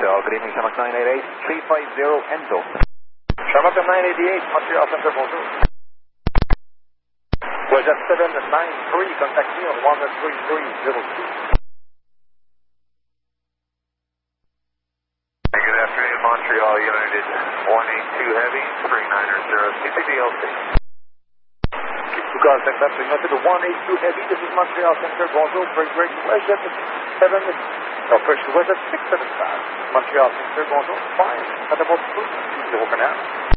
Montreal, good evening, Shamrock 988, 350 Enzo. Shamrock 988, Montreal Center, bonjour. Was at 793, contact me on 13302. Good afternoon, Montreal United 182 Heavy, 39er 0, CCDLC. Google Center, United 182 Heavy, this is Montreal Center, bonjour, break, was at 675, Montreal Center, bonjour, 5, at about 2, 0 for now.